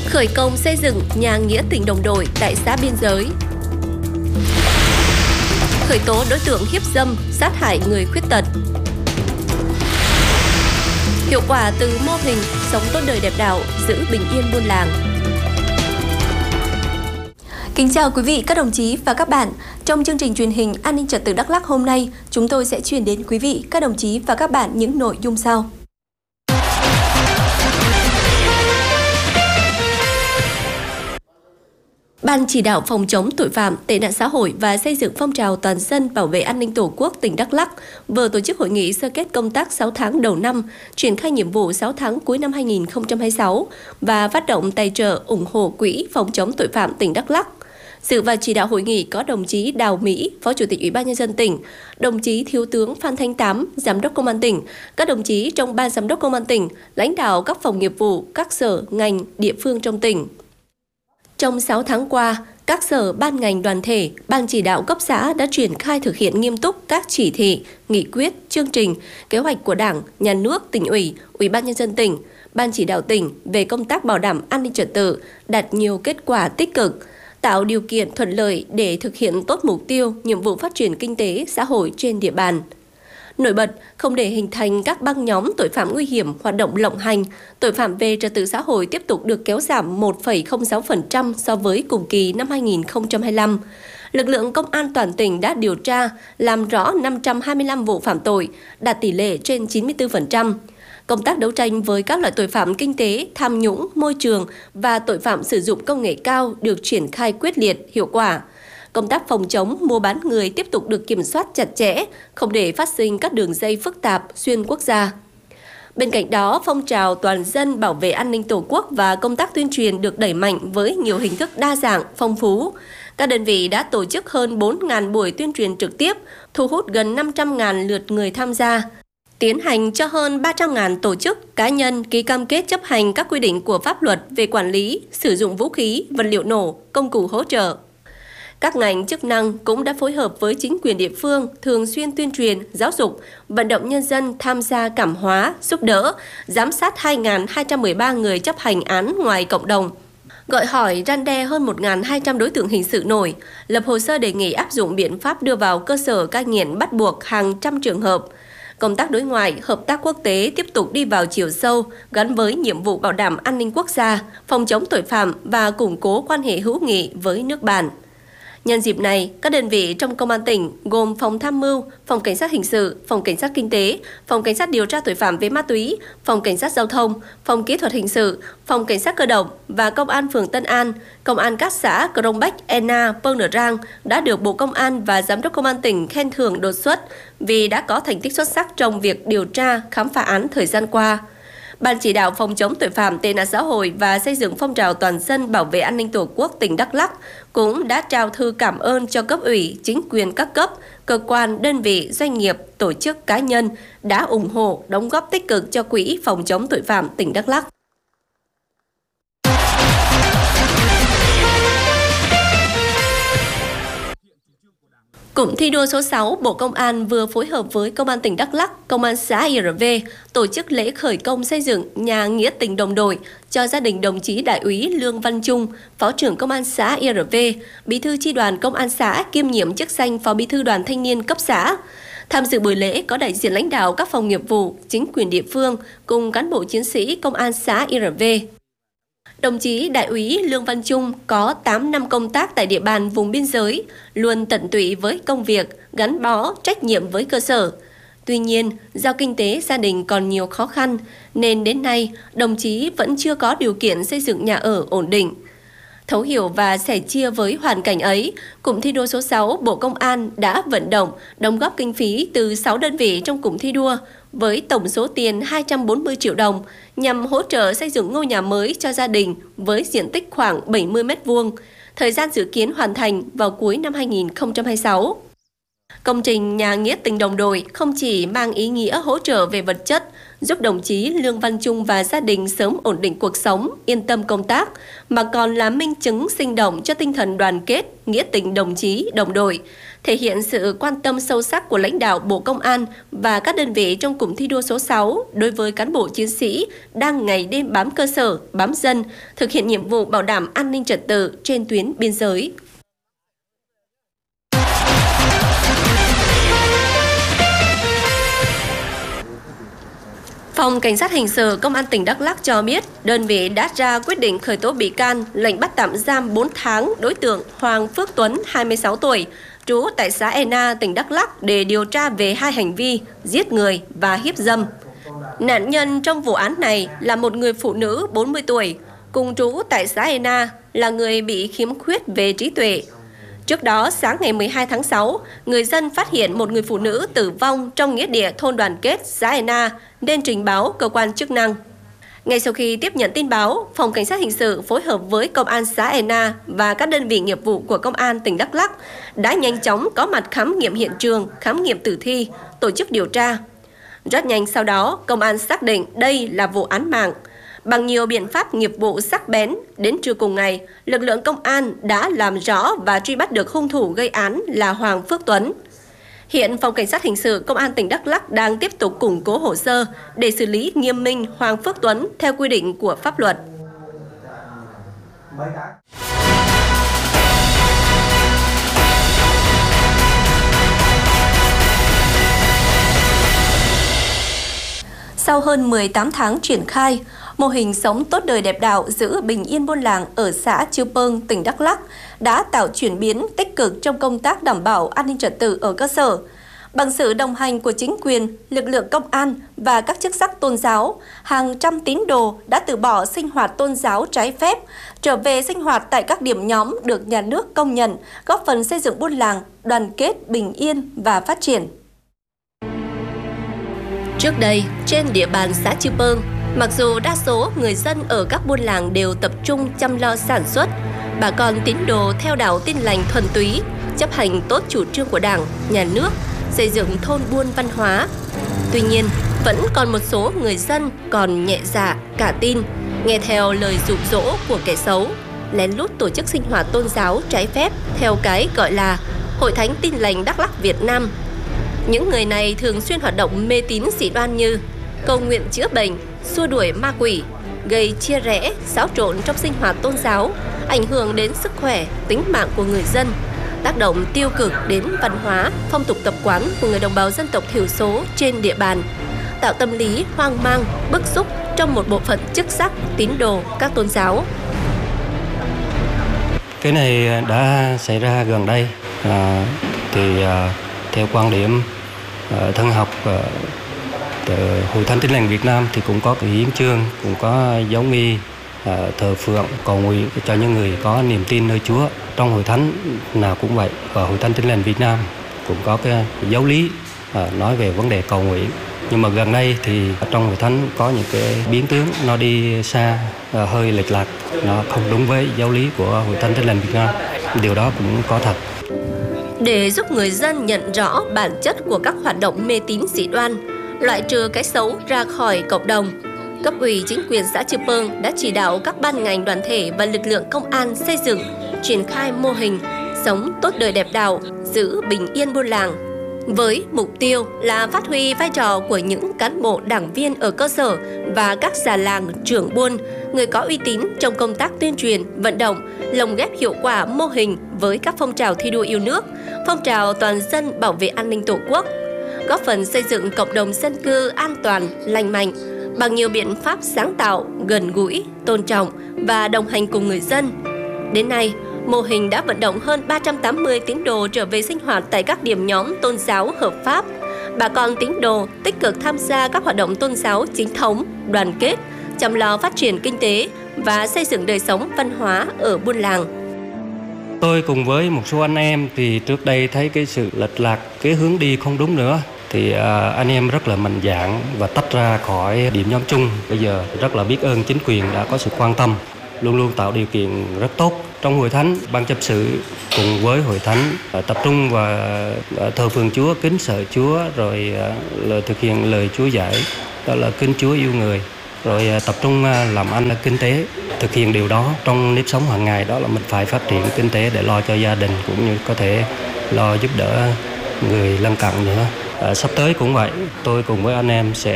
Khởi công xây dựng nhà nghĩa tình đồng đội tại xã biên giới. Khởi tố đối tượng hiếp dâm, sát hại người khuyết tật. Hiệu quả từ mô hình sống tốt đời đẹp đạo, giữ bình yên buôn làng. Kính chào quý vị, các đồng chí và các bạn. Trong chương trình truyền hình An ninh trật tự Đắk Lắk hôm nay, chúng tôi sẽ truyền đến quý vị, các đồng chí và các bạn những nội dung sau. Ban chỉ đạo phòng chống tội phạm, tệ nạn xã hội và xây dựng phong trào toàn dân bảo vệ an ninh Tổ quốc tỉnh Đắk Lắk vừa tổ chức hội nghị sơ kết công tác 6 tháng đầu năm, triển khai nhiệm vụ 6 tháng cuối năm 2026 và phát động tài trợ ủng hộ quỹ phòng chống tội phạm tỉnh Đắk Lắk. Dự và chỉ đạo hội nghị có đồng chí Đào Mỹ, Phó Chủ tịch Ủy ban Nhân dân tỉnh, đồng chí Thiếu tướng Phan Thanh Tám, Giám đốc Công an tỉnh, các đồng chí trong Ban Giám đốc Công an tỉnh, lãnh đạo các phòng nghiệp vụ, các sở, ngành, địa phương trong tỉnh. Trong 6 tháng qua, các sở, ban ngành đoàn thể, ban chỉ đạo cấp xã đã triển khai thực hiện nghiêm túc các chỉ thị, nghị quyết, chương trình, kế hoạch của Đảng, Nhà nước, Tỉnh ủy, Ủy ban Nhân dân tỉnh, Ban chỉ đạo tỉnh về công tác bảo đảm an ninh trật tự, đạt nhiều kết quả tích cực, tạo điều kiện thuận lợi để thực hiện tốt mục tiêu, nhiệm vụ phát triển kinh tế, xã hội trên địa bàn. Nổi bật, không để hình thành các băng nhóm tội phạm nguy hiểm hoạt động lộng hành, tội phạm về trật tự xã hội tiếp tục được kéo giảm 1,06% so với cùng kỳ năm 2025. Lực lượng công an toàn tỉnh đã điều tra, làm rõ 525 vụ phạm tội, đạt tỷ lệ trên 94%. Công tác đấu tranh với các loại tội phạm kinh tế, tham nhũng, môi trường và tội phạm sử dụng công nghệ cao được triển khai quyết liệt, hiệu quả. Công tác phòng chống mua bán người tiếp tục được kiểm soát chặt chẽ, không để phát sinh các đường dây phức tạp xuyên quốc gia. Bên cạnh đó, phong trào toàn dân bảo vệ an ninh Tổ quốc và công tác tuyên truyền được đẩy mạnh với nhiều hình thức đa dạng, phong phú. Các đơn vị đã tổ chức hơn 4.000 buổi tuyên truyền trực tiếp, thu hút gần 500.000 lượt người tham gia. Tiến hành cho hơn 300.000 tổ chức, cá nhân ký cam kết chấp hành các quy định của pháp luật về quản lý, sử dụng vũ khí, vật liệu nổ, công cụ hỗ trợ. Các ngành chức năng cũng đã phối hợp với chính quyền địa phương thường xuyên tuyên truyền, giáo dục, vận động nhân dân tham gia cảm hóa, giúp đỡ, giám sát 2.213 người chấp hành án ngoài cộng đồng. Gọi hỏi răn đe hơn 1.200 đối tượng hình sự nổi, lập hồ sơ đề nghị áp dụng biện pháp đưa vào cơ sở cai nghiện bắt buộc hàng trăm trường hợp. Công tác đối ngoại, hợp tác quốc tế tiếp tục đi vào chiều sâu, gắn với nhiệm vụ bảo đảm an ninh quốc gia, phòng chống tội phạm và củng cố quan hệ hữu nghị với nước bạn. Nhân dịp này, các đơn vị trong Công an tỉnh gồm Phòng Tham mưu, Phòng Cảnh sát Hình sự, Phòng Cảnh sát Kinh tế, Phòng Cảnh sát điều tra tội phạm về ma túy, Phòng Cảnh sát Giao thông, Phòng Kỹ thuật Hình sự, Phòng Cảnh sát Cơ động và Công an phường Tân An, Công an các xã Crong Bách, Ena, Pâng Nở Rang đã được Bộ Công an và Giám đốc Công an tỉnh khen thưởng đột xuất vì đã có thành tích xuất sắc trong việc điều tra, khám phá án thời gian qua. Ban chỉ đạo phòng chống tội phạm, tệ nạn xã hội và xây dựng phong trào toàn dân bảo vệ an ninh Tổ quốc tỉnh Đắk Lắk cũng đã trao thư cảm ơn cho cấp ủy, chính quyền các cấp, cơ quan, đơn vị, doanh nghiệp, tổ chức, cá nhân đã ủng hộ, đóng góp tích cực cho Quỹ phòng chống tội phạm tỉnh Đắk Lắk. Cụm thi đua số 6, Bộ Công an vừa phối hợp với Công an tỉnh Đắk Lắk, Công an xã IRV tổ chức lễ khởi công xây dựng nhà nghĩa tình đồng đội cho gia đình đồng chí Đại úy Lương Văn Trung, Phó trưởng Công an xã IRV, Bí thư chi đoàn Công an xã kiêm nhiệm chức danh Phó Bí thư Đoàn Thanh niên cấp xã. Tham dự buổi lễ có đại diện lãnh đạo các phòng nghiệp vụ, chính quyền địa phương cùng cán bộ chiến sĩ Công an xã IRV. Đồng chí Đại úy Lương Văn Trung có 8 năm công tác tại địa bàn vùng biên giới, luôn tận tụy với công việc, gắn bó, trách nhiệm với cơ sở. Tuy nhiên, do kinh tế gia đình còn nhiều khó khăn, nên đến nay, đồng chí vẫn chưa có điều kiện xây dựng nhà ở ổn định. Thấu hiểu và sẻ chia với hoàn cảnh ấy, cụm thi đua số 6 Bộ Công an đã vận động, đóng góp kinh phí từ 6 đơn vị trong cụm thi đua với tổng số tiền 240 triệu đồng nhằm hỗ trợ xây dựng ngôi nhà mới cho gia đình với diện tích khoảng 70 m², thời gian dự kiến hoàn thành vào cuối năm 2026. Công trình nhà nghĩa tình đồng đội không chỉ mang ý nghĩa hỗ trợ về vật chất, giúp đồng chí Lương Văn Trung và gia đình sớm ổn định cuộc sống, yên tâm công tác, mà còn là minh chứng sinh động cho tinh thần đoàn kết, nghĩa tình đồng chí, đồng đội, thể hiện sự quan tâm sâu sắc của lãnh đạo Bộ Công an và các đơn vị trong cụm thi đua số 6 đối với cán bộ chiến sĩ đang ngày đêm bám cơ sở, bám dân, thực hiện nhiệm vụ bảo đảm an ninh trật tự trên tuyến biên giới. Phòng Cảnh sát Hình sự Công an tỉnh Đắk Lắk cho biết, đơn vị đã ra quyết định khởi tố bị can, lệnh bắt tạm giam 4 tháng đối tượng Hoàng Phước Tuấn, 26 tuổi, trú tại xã Ena, tỉnh Đắk Lắk để điều tra về 2 hành vi giết người và hiếp dâm. Nạn nhân trong vụ án này là một người phụ nữ 40 tuổi, cùng trú tại xã Ena, là người bị khiếm khuyết về trí tuệ. Trước đó, sáng ngày 12 tháng 6, người dân phát hiện một người phụ nữ tử vong trong nghĩa địa thôn Đoàn Kết, xã Ena, nên trình báo cơ quan chức năng. Ngay sau khi tiếp nhận tin báo, Phòng Cảnh sát Hình sự phối hợp với Công an xã Ena và các đơn vị nghiệp vụ của Công an tỉnh Đắk Lắk đã nhanh chóng có mặt khám nghiệm hiện trường, khám nghiệm tử thi, tổ chức điều tra. Rất nhanh sau đó, Công an xác định đây là vụ án mạng. Bằng nhiều biện pháp nghiệp vụ sắc bén, đến trưa cùng ngày, lực lượng công an đã làm rõ và truy bắt được hung thủ gây án là Hoàng Phước Tuấn. Hiện Phòng Cảnh sát Hình sự Công an tỉnh Đắk Lắk đang tiếp tục củng cố hồ sơ để xử lý nghiêm minh Hoàng Phước Tuấn theo quy định của pháp luật. Sau hơn 18 tháng triển khai, mô hình sống tốt đời đẹp đạo giữ bình yên buôn làng ở xã Chư Pương, tỉnh Đắk Lắk đã tạo chuyển biến tích cực trong công tác đảm bảo an ninh trật tự ở cơ sở. Bằng sự đồng hành của chính quyền, lực lượng công an và các chức sắc tôn giáo, hàng trăm tín đồ đã từ bỏ sinh hoạt tôn giáo trái phép, trở về sinh hoạt tại các điểm nhóm được nhà nước công nhận, góp phần xây dựng buôn làng, đoàn kết, bình yên và phát triển. Trước đây, trên địa bàn xã Chư Pương, mặc dù đa số người dân ở các buôn làng đều tập trung chăm lo sản xuất, bà con tín đồ theo đạo Tin Lành thuần túy, chấp hành tốt chủ trương của Đảng, Nhà nước, xây dựng thôn buôn văn hóa. Tuy nhiên, vẫn còn một số người dân còn nhẹ dạ, cả tin, nghe theo lời dụ dỗ của kẻ xấu, lén lút tổ chức sinh hoạt tôn giáo trái phép theo cái gọi là Hội Thánh Tin Lành Đắk Lắk Việt Nam. Những người này thường xuyên hoạt động mê tín dị đoan như cầu nguyện chữa bệnh, xua đuổi ma quỷ, gây chia rẽ, xáo trộn trong sinh hoạt tôn giáo, ảnh hưởng đến sức khỏe, tính mạng của người dân, tác động tiêu cực đến văn hóa, phong tục tập quán của người đồng bào dân tộc thiểu số trên địa bàn, tạo tâm lý hoang mang, bức xúc trong một bộ phận chức sắc, tín đồ các tôn giáo. Cái này đã xảy ra gần đây, theo quan điểm thân học Hội Thánh Tin Lành Việt Nam thì cũng có cái hiến chương, cũng có dấu nghi thờ phượng cầu nguyện cho những người có niềm tin nơi Chúa. Trong hội thánh nào cũng vậy, và Hội Thánh Tin Lành Việt Nam cũng có cái giáo lý nói về vấn đề cầu nguyện. Nhưng mà gần đây thì trong hội thánh có những cái biến tướng nó đi xa, hơi lệch lạc, nó không đúng với giáo lý của Hội Thánh Tin Lành Việt Nam. Điều đó cũng có thật. Để giúp người dân nhận rõ bản chất của các hoạt động mê tín dị đoan, loại trừ cái xấu ra khỏi cộng đồng, cấp ủy chính quyền xã Chư Pương đã chỉ đạo các ban ngành đoàn thể và lực lượng công an xây dựng, triển khai mô hình sống tốt đời đẹp đạo, giữ bình yên buôn làng, với mục tiêu là phát huy vai trò của những cán bộ đảng viên ở cơ sở và các già làng, trưởng buôn, người có uy tín trong công tác tuyên truyền, vận động, lồng ghép hiệu quả mô hình với các phong trào thi đua yêu nước, phong trào toàn dân bảo vệ an ninh Tổ quốc, góp phần xây dựng cộng đồng dân cư an toàn, lành mạnh bằng nhiều biện pháp sáng tạo, gần gũi, tôn trọng và đồng hành cùng người dân. Đến nay, mô hình đã vận động hơn 380 tín đồ trở về sinh hoạt tại các điểm nhóm tôn giáo hợp pháp. Bà con tín đồ tích cực tham gia các hoạt động tôn giáo chính thống, đoàn kết, chăm lo phát triển kinh tế và xây dựng đời sống văn hóa ở buôn làng. Tôi cùng với một số anh em thì trước đây thấy cái sự lệch lạc, cái hướng đi không đúng nữa, thì anh em rất là mạnh dạn và tách ra khỏi điểm nhóm chung. Bây giờ rất là biết ơn chính quyền đã có sự quan tâm, luôn luôn tạo điều kiện rất tốt. Trong hội thánh, ban chấp sự cùng với hội thánh tập trung và thờ phượng Chúa, kính sợ Chúa, rồi thực hiện lời Chúa dạy, đó là kính Chúa yêu người, rồi tập trung làm ăn kinh tế, thực hiện điều đó trong nếp sống hàng ngày, đó là mình phải phát triển kinh tế để lo cho gia đình cũng như có thể lo giúp đỡ người lân cận nữa. Sắp tới cũng vậy, tôi cùng với anh em sẽ